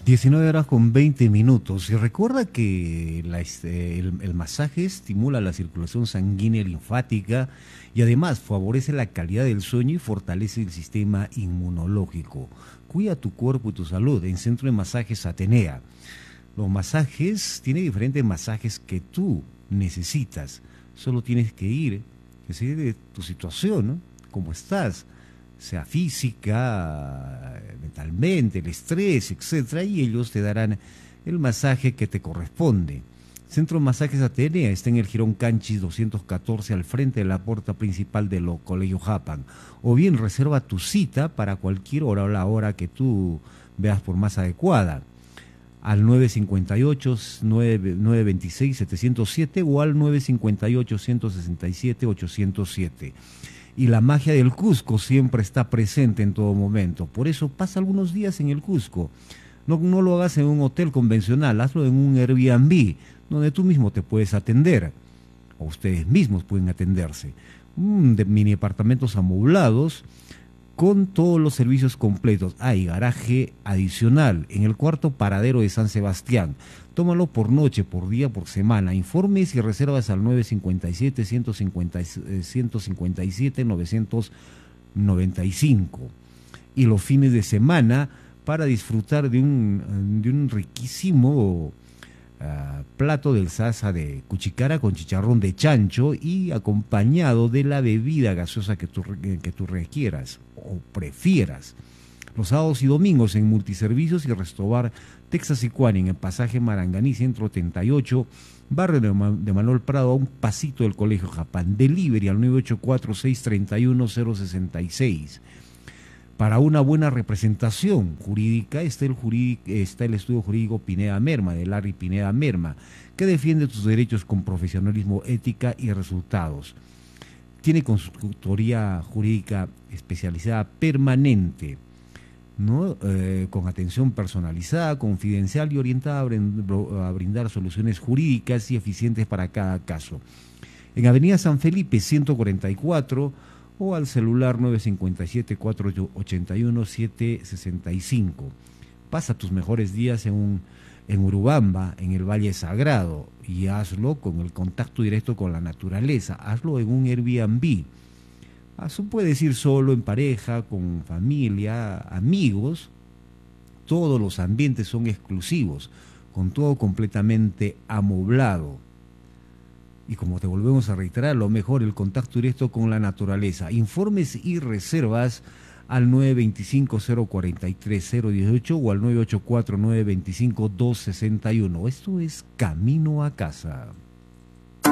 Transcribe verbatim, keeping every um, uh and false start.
diecinueve horas con veinte minutos. Y recuerda que la, este, el, el masaje estimula la circulación sanguínea y linfática y además favorece la calidad del sueño y fortalece el sistema inmunológico. Cuida tu cuerpo y tu salud en Centro de Masajes Atenea. Los masajes, tiene diferentes masajes que tú necesitas. Solo tienes que ir, que sigue de tu situación, ¿no? Cómo estás, sea física, mentalmente, el estrés, etcétera, y ellos te darán el masaje que te corresponde. Centro de Masajes Atenea está en el Jirón Canchis doscientos catorce, al frente de la puerta principal del Colegio Japan. O bien reserva tu cita para cualquier hora o la hora que tú veas por más adecuada, al nueve cinco ocho, nueve dos seis, siete cero siete o al nueve cinco ocho, uno seis siete, ocho cero siete. Y la magia del Cusco siempre está presente en todo momento. Por eso pasa algunos días en el Cusco. No, no lo hagas en un hotel convencional, hazlo en un Airbnb, donde tú mismo te puedes atender, o ustedes mismos pueden atenderse. Mm, de mini apartamentos amoblados, con todos los servicios completos. Hay garaje adicional en el cuarto paradero de San Sebastián. Tómalo por noche, por día, por semana. Informes y reservas al nueve cinco siete, uno cinco siete, nueve nueve cinco. Y los fines de semana para disfrutar de un, de un riquísimo uh, plato del salsa de cuchicara con chicharrón de chancho y acompañado de la bebida gaseosa que tú, que tú requieras o prefieras. Los sábados y domingos en Multiservicios y Restobar Texas y Cuani, en el pasaje Maranganí ciento setenta y ocho, barrio de, Ma de Manuel Prado, a un pasito del Colegio Japán. Delivery al nueve ocho cuatro, seis tres uno, cero seis seis. Para una buena representación jurídica está el, jurídico, está el estudio jurídico Pineda Merma, de Larry Pineda Merma, que defiende tus derechos con profesionalismo, ética y resultados. Tiene consultoría jurídica especializada permanente, ¿no? Eh, con atención personalizada, confidencial y orientada a, brind a brindar soluciones jurídicas y eficientes para cada caso. En Avenida San Felipe ciento cuarenta y cuatro o al celular nueve cinco siete, cuatro ocho uno, siete seis cinco. Pasa tus mejores días en, un, en Urubamba, en el Valle Sagrado, y hazlo con el contacto directo con la naturaleza. Hazlo en un Airbnb. Tú puedes ir solo, en pareja, con familia, amigos. Todos los ambientes son exclusivos, con todo completamente amoblado. Y como te volvemos a reiterar, lo mejor, el contacto directo con la naturaleza. Informes y reservas al nueve dos cinco, cero cuatro tres, cero uno ocho o al nueve ocho cuatro, nueve dos cinco, dos seis uno. Esto es Camino a Casa.